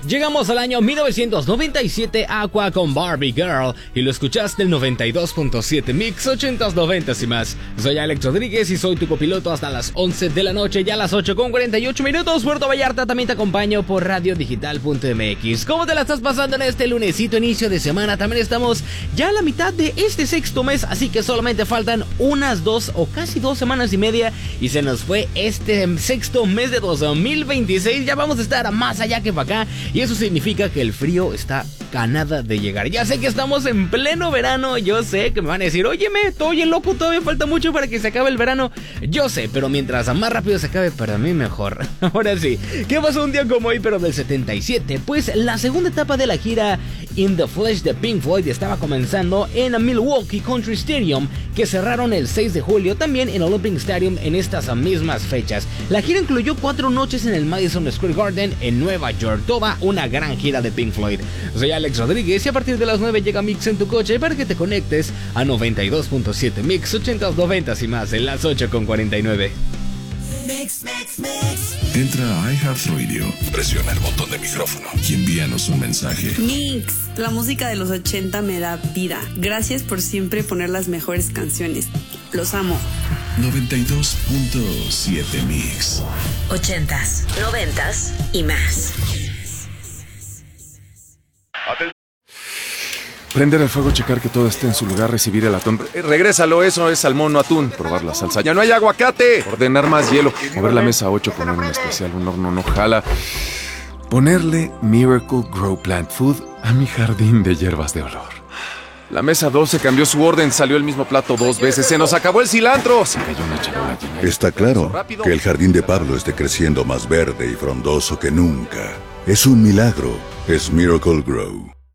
Llegamos al año 1997, Aqua con Barbie Girl, y lo escuchaste el 92.7 Mix 80s, 90s y más. Soy Alex Rodríguez y soy tu copiloto hasta las 11 de la noche, ya a las 8:48. Puerto Vallarta también te acompaño por radiodigital.mx. ¿Cómo te la estás pasando en este lunesito inicio de semana? También estamos ya a la mitad de este sexto mes, así que solamente faltan unas 2 o casi 2 semanas y media y se nos fue este sexto mes de 2026. Ya vamos a estar más allá que para acá. Y eso significa que el frío está a nada de llegar. Ya sé que estamos en pleno verano. Yo sé que me van a decir, óyeme, estoy bien loco, todavía falta mucho para que se acabe el verano. Yo sé, pero mientras más rápido se acabe, para mí mejor. Ahora sí, ¿qué pasó un día como hoy, pero del 77? Pues la segunda etapa de la gira In the Flesh de Pink Floyd estaba comenzando en Milwaukee Country Stadium, que cerraron el 6 de julio, también en Olympic Stadium en estas mismas fechas. La gira incluyó 4 noches en el Madison Square Garden en Nueva York. Toda una gran gira de Pink Floyd. Soy Alex Rodríguez y a partir de las 9 llega Mix en tu coche para que te conectes a 92.7 Mix 80s, 90s y más en las 8:49. Entra a iHeartRadio, presiona el botón de micrófono y envíanos un mensaje. Mix, la música de los 80 me da vida. Gracias por siempre poner las mejores canciones. Los amo. 92.7 Mix. 80s, 90s y más. Prender el fuego, checar que todo esté en su lugar, recibir el atún. Regrésalo, eso es salmón, no atún. Probar la salsa. ¡Ya no hay aguacate! Ordenar más hielo. Mover la mesa 8, poner un especial, un horno no jala. Ponerle Miracle Grow Plant Food a mi jardín de hierbas de olor. La mesa 12 cambió su orden, salió el mismo plato 2 veces. ¡Se nos acabó el cilantro! Se cayó una charola llena. Está claro que el jardín de Pablo esté creciendo más verde y frondoso que nunca. Es un milagro. Es Miracle Grow.